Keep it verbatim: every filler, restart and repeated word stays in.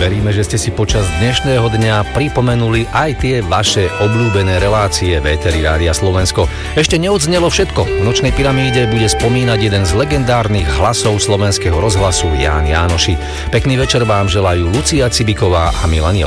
Veríme, že ste si počas dnešného dňa pripomenuli aj tie vaše obľúbené relácie v éteri Rádia Slovensko. Ešte neodznelo všetko. V Nočnej pyramíde bude spomínať jeden z legendárnych hlasov slovenského rozhlasu, Ján Jánoši. Pekný večer vám želajú Lucia Cibiková a Milan Jelenič.